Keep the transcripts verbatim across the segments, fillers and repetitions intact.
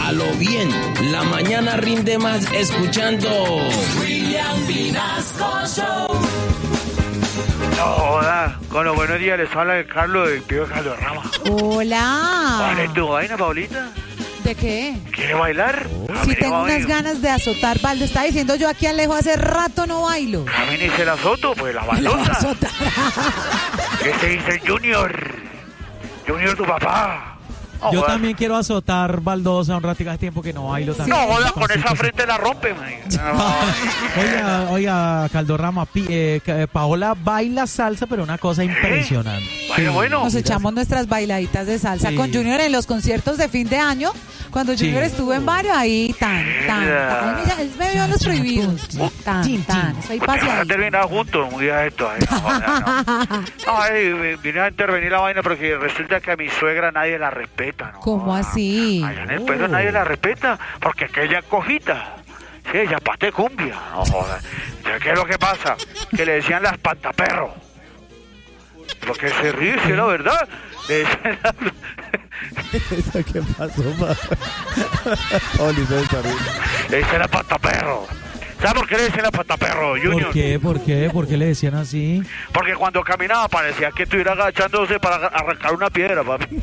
a lo bien. La mañana rinde más escuchando William Vinasco Show. No joda, con los buenos días les habla el Carlos del tío Carlos Rama. Hola. ¿Cuál es tu vaina, Paulita? ¿De qué? ¿Quiere bailar? Si tengo unas ganas de azotar balde. Está diciendo yo aquí Alejo hace rato no bailo. Camine y se la azoto, pues la La voy a baldota. azotar. ¿Qué te dice Junior? Junior, tu papá. No, Yo joda. también quiero azotar baldosa un ratito, hace tiempo que no bailo también. No, joda, con esa frente la rompe, man. Oiga, oiga, Caldorrama, pi- eh, ca- eh, Paola baila salsa, pero una cosa impresionante. Bueno, bueno. Nos echamos nuestras bailaditas de salsa Sí. con Junior en los conciertos de fin de año. Cuando Junior Sí. estuvo en varios, ahí tan, tan, tan. Ay, mira, él me vio los prohibidos. Tan, Tin, tan. tin. Estoy Vamos a paseando. terminar juntos un día esto. Ay, no, joda, no. No, ay, vine a intervenir la vaina porque resulta que a mi suegra nadie la respeta, ¿no? ¿Cómo así? Allá en el pueblo nadie la respeta porque aquella cojita, sí, ella pate cumbia, no joda. ¿Ya qué es lo que pasa? Que le decían las pantaperros. Lo que se ríe, sí, la verdad. Le decían las... ¿Qué pasó, pa? Paulito de Sarri. le decían las pantaperros. ¿Sabes por qué le decían las pantaperros, Junior? ¿Por qué? ¿Por qué? ¿Por qué le decían así? Porque cuando caminaba parecía que estuviera agachándose para arrancar una piedra, papi.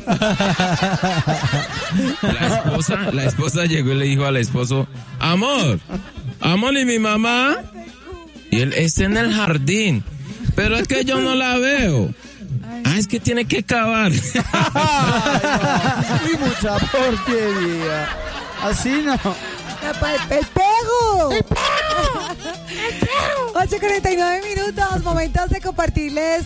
La esposa, la esposa llegó y le dijo al esposo, amor, amor, ¿y mi mamá? Y él está en el jardín, pero es que yo no la veo. Ah, es que tiene que cavar. Ay, no. Y mucha porquería. Así no. ¡El pego! ¡El pego! ocho cuarenta y nueve minutos, momentos de compartirles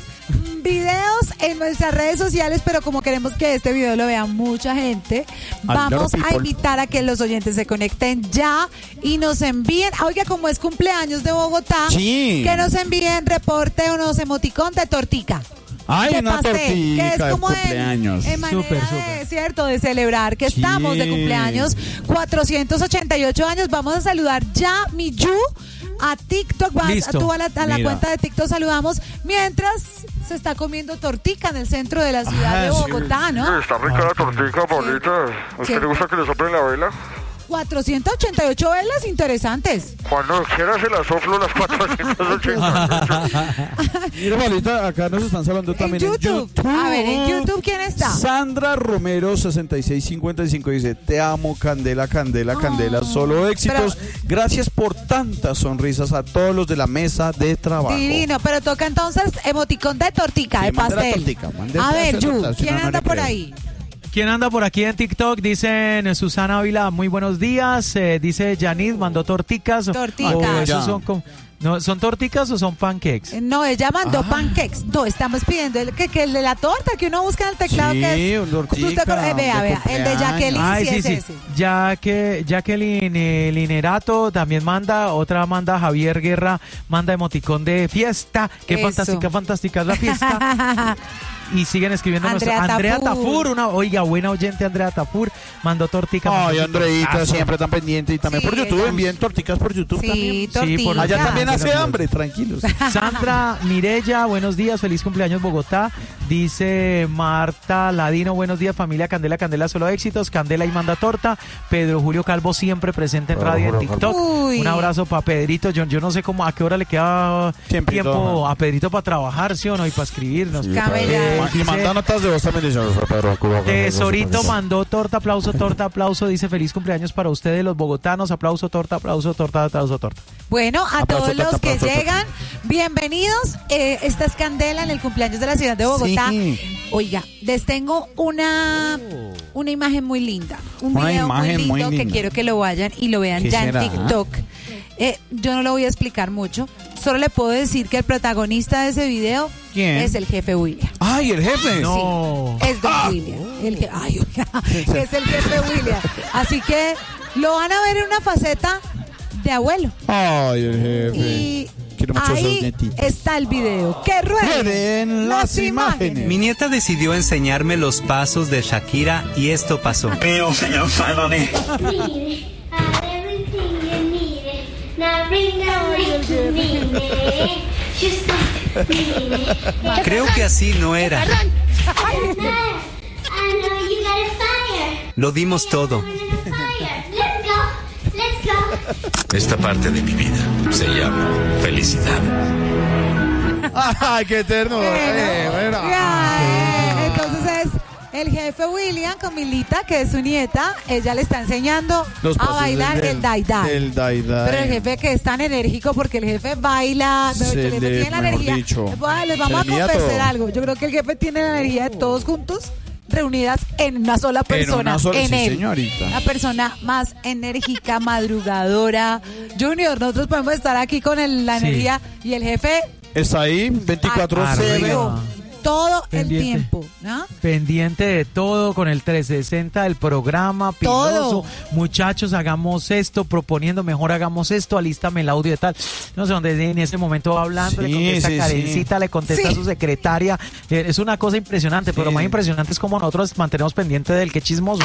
videos en nuestras redes sociales, pero como queremos que este video lo vea mucha gente, vamos a invitar a que los oyentes se conecten ya y nos envíen, oiga, como es cumpleaños de Bogotá, Sí. que nos envíen reporte o nos emoticón de tortica. Ay, de una pastel, tortilla que es de como en, cumpleaños. en manera Súper, de, súper. cierto, de celebrar que Sí. estamos de cumpleaños, cuatrocientos ochenta y ocho años. Vamos a saludar ya mi Yu a TikTok. Vas, Listo. tú a la, a la Mira. cuenta de TikTok saludamos mientras se está comiendo tortica en el centro de la ciudad Ajá, de sí. Bogotá, ¿no? Está rica la tortilla, Paulita. ¿A usted Sí. le gusta que le soplen la vela? cuatrocientos ochenta y ocho velas interesantes. Cuando quiera se la soplo las cuatrocientos ochenta y ocho. Mira, Paulita, acá nos están saludando En también YouTube. en YouTube. A ver, en YouTube, ¿quién está? Sandra Romero sesenta y seis cincuenta y cinco dice: te amo, Candela, Candela, Candela, solo éxitos. Gracias por tantas sonrisas a todos los de la mesa de trabajo. Divino, pero toca entonces emoticón de tortica, Sí, de mande la pastel. tortica, mande A el ver, pedazo de Yu, torta, si ¿quién no, no anda le por creo. ahí? ¿Quién anda por aquí en TikTok? Dicen Susana Ávila, muy buenos días. Eh, dice Janit, mandó torticas. Torticas. O Ya. esos son, como- no, ¿son torticas o son pancakes? No, ella mandó Ah. pancakes. No, estamos pidiendo el que, que el de la torta que uno busca en el teclado. Sí, que es, un tortica, Usted conoce- eh, vea, de vea, el de cumpleaños. Jacqueline, Ay, sí, sí, es sí. ese. Ya que Jacqueline eh, Linerato también manda, otra manda Javier Guerra, manda emoticón de fiesta. Qué Eso. fantástica, fantástica es la fiesta. Y siguen escribiendo Andrea nuestra Andrea Tafur. Tafur, una oiga buena oyente Andrea Tafur, mandó tortica. mandó Ay, su Andreita, tortazo. siempre tan pendiente. Y también Sí, por YouTube, ella- envíen torticas por YouTube Sí, también. tortilla. por- Allá también Ya. hace hambre, tranquilos. Sandra Mirella, buenos días, feliz cumpleaños Bogotá. Dice Marta Ladino, buenos días familia Candela, Candela solo éxitos, Candela y manda torta. Pedro Julio Calvo siempre presente en radio y en TikTok. Uy. Un abrazo para Pedrito, yo, yo no sé cómo, a qué hora le queda Tiempito, tiempo ajá. a Pedrito para trabajar, ¿sí o no? Y para escribirnos. Camela. Eh, Y manda dice, notas de voz también. Dice, Tesorito mandó torta, aplauso, torta, aplauso. Dice feliz cumpleaños para ustedes los bogotanos, aplauso, torta, aplauso, torta, aplauso, torta. Bueno, a Aplauso, todos los tata, que aplauso, llegan, bienvenidos. Eh, esta es Candela en el cumpleaños de la ciudad de Bogotá. Sí. Oiga, les tengo una, una imagen muy linda. Un Una video muy imagen lindo muy que linda. quiero que lo vayan y lo vean ¿Qué ya será? en TikTok. Eh, yo no lo voy a explicar mucho. Solo le puedo decir que el protagonista de ese video ¿Quién? es el jefe William. Ay, el jefe. No. Es Don William. El je- Ay, oiga, es el jefe William. Así que lo van a ver en una faceta de abuelo. Ay, el jefe. Y Quiero mucho esos ahí netitos. está el video. ¡Que rueden Rueden las imágenes. Mi nieta decidió enseñarme los pasos de Shakira y esto pasó. Mío, señor Saloni. Need it. Have everything you need it. Now bring down the need it. Just need it. Creo que así no era. I know you got a fire. Lo dimos todo. Fire. Esta parte de mi vida se llama felicidad. Ay, qué eterno. Bueno, Eh, bueno. ya, eh, entonces es el jefe William con Milita, que es su nieta. Ella le está enseñando Los a pasos bailar del- el dai-dai. El dai-dai. Pero el jefe que es tan enérgico, porque el jefe baila, Se el jefe le- tiene la mejor energía. dicho, Les voy a- les se vamos a le mira confesar todo. algo. Yo creo que el jefe tiene la energía de todos juntos, reunidas en una sola persona, una sola, en sí, él. señorita. La persona más enérgica, madrugadora. Junior, nosotros podemos estar aquí con el- la Sí. energía y el jefe Está ahí, veinticuatro siete. Arriba. todo Pendiente. el tiempo, ¿no? Pendiente de todo, con el trescientos sesenta del programa, piloso. Todo. Muchachos, hagamos esto, proponiendo, mejor hagamos esto, alístame el audio de tal. No sé dónde en ese momento va hablando, Sí, le contesta sí, a Karencita, le contesta Sí. a su secretaria. Eh, Es una cosa impresionante, pero Sí. más impresionante es como nosotros mantenemos pendiente del que chismoso.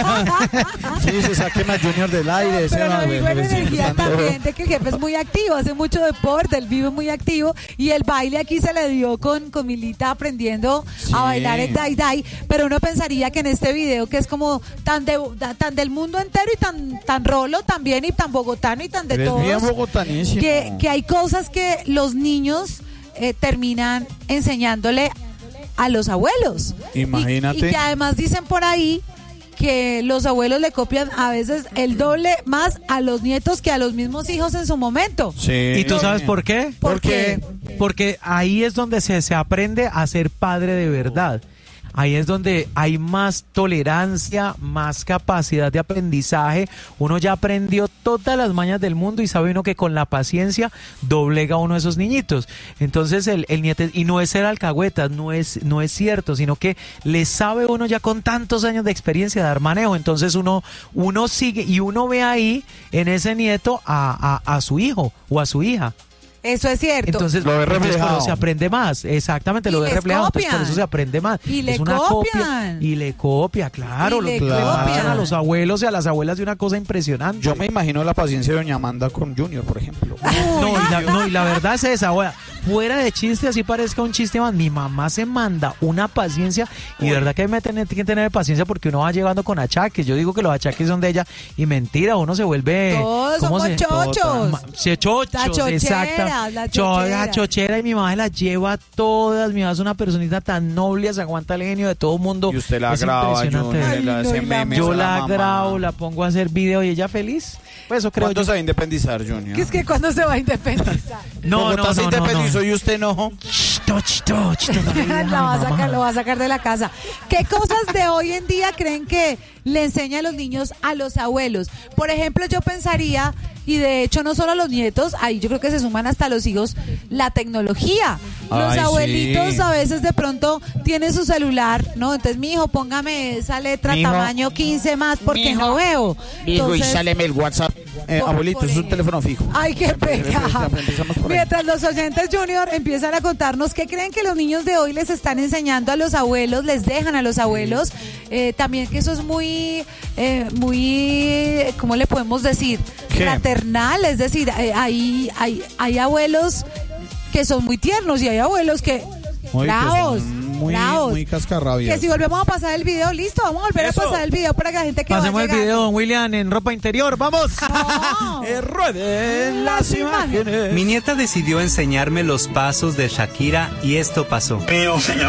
Sí, se saquen a Junior del aire. ese Pero va, lo güey, digo en le sigue energía gustando. también de que el jefe es muy activo, hace mucho deporte, él vive muy activo y el baile aquí se le dio con, con Milita aprendiendo Sí. a bailar el dai dai, pero uno pensaría que en este video que es como tan de, tan del mundo entero y tan tan rolo también y tan bogotano y tan de Eres bien todos, bogotanísimo. que, que hay cosas que los niños eh, terminan enseñándole a los abuelos. Y- Imagínate. Y, que además dicen por ahí que los abuelos le copian a veces el doble más a los nietos que a los mismos hijos en su momento. Sí. ¿Y tú sabes por qué? ¿Por ¿Por qué? Porque ahí es donde se, se aprende a ser padre de verdad. Ahí es donde hay más tolerancia, más capacidad de aprendizaje. Uno ya aprendió todas las mañas del mundo y sabe uno que con la paciencia doblega a uno de esos niñitos. Entonces el, el nieto, y no es ser alcahuetas, no es, no es cierto, sino que le sabe uno ya con tantos años de experiencia dar manejo. Entonces uno, uno sigue y uno ve ahí en ese nieto a, a, a su hijo o a su hija. Eso es cierto. Entonces, Lo ve entonces por reflejado. eso se aprende más, exactamente, Y lo ve les reflejado, entonces por copian. eso se aprende más. Y le es una copian. copia y le copia, claro, Y lo le que copian. a los abuelos y a las abuelas de una cosa impresionante. Yo me imagino la paciencia de doña Amanda con Junior, por ejemplo. no, y la, no, y la verdad es esa, oiga, fuera de chiste, así parezca un chiste más, mi mamá se manda una paciencia y de verdad que me tiene que tener paciencia porque uno va llevando con achaques. Yo digo que los achaques son de ella y mentira, uno se vuelve Todos ¿cómo somos se- chochos. Ma- se chochos, La chochera, exacto. la Cho- chochera. la chochera y mi mamá se las lleva todas. Mi mamá es una personita tan noble, se aguanta el genio de todo mundo. Y usted la Es graba, impresionante. Junior, Ay, le hace no, y la memes Yo a la mamá. grabo, la pongo a hacer video y ella feliz. Pues eso creo ¿Cuándo yo. se va a independizar, Junior? Que es que cuando se va a independizar. No, Bogotá no, se no, no, independizó no. y usted no. Ch, toch, toch, no le digas la va a a mi sacar, mamá. lo va a sacar de la casa. ¿Qué cosas de hoy en día creen que le enseñan los niños a los abuelos? Por ejemplo, yo pensaría, y de hecho no solo a los nietos, ahí yo creo que se suman hasta los hijos, la tecnología. Los Ay, abuelitos sí. a veces de pronto tienen su celular, ¿no? Entonces, mi hijo, póngame esa letra Mijo. tamaño quince más porque Mijo. no veo. Hijo, y Entonces, sáleme el WhatsApp. Eh, Por- abuelito, por es un ejemplo. teléfono fijo. Ay, qué pega. Empezamos por ahí. Mientras los oyentes Junior empiezan a contarnos qué creen que los niños de hoy les están enseñando a los abuelos, les dejan a los abuelos. Eh, también que eso es muy, eh, muy, ¿cómo le podemos decir? ¿Qué? Fraternal. Es decir, eh, hay, hay, hay abuelos que son muy tiernos y hay abuelos que... Muy, que bravos, son muy, bravos. muy cascarrabias. Que si volvemos a pasar el video, listo, vamos a volver Eso. a pasar el video para que la gente que Pasemos va el llegando- video, don William, en ropa interior. ¡Vamos! No. Eh, rueden las imágenes. Mi nieta decidió enseñarme los pasos de Shakira y esto pasó. Everything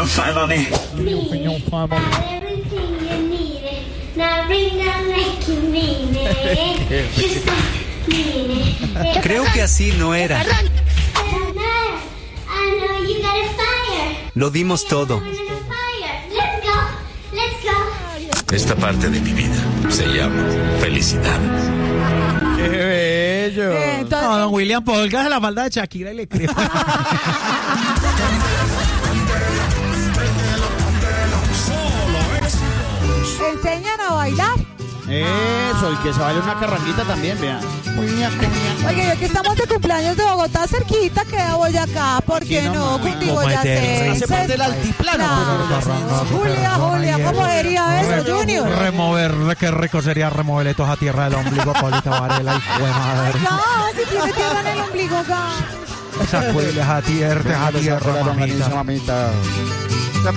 you needed. Now bring down like you mean it. Just like mean it. Creo que así no era. I know you got a fire. Lo dimos todo. There's a fire. Let's go. Let's go. Esta parte de mi vida se llama felicidad. ¡Qué bello! Eh, entonces- No, don William, póngase la falda de Shakira y le creo. Enseñan a bailar. Eso, el que se baile una carranguita también, vea. Oye, ya que estamos de cumpleaños de Bogotá cerquita, queda Boyacá, ¿por qué Aquí no? nomás. Contigo Como ya es de sé. risa. Hace parte del altiplano, Claro. pero Julia, Julia, ¿cómo sería eso, Junior? Remover, qué rico sería removerle toda tierra del ombligo, Paulita Varela, y fue madre. No, si tiene tierra en el ombligo acá. Sacudiles a tierra, a tierra, mamita. mamita.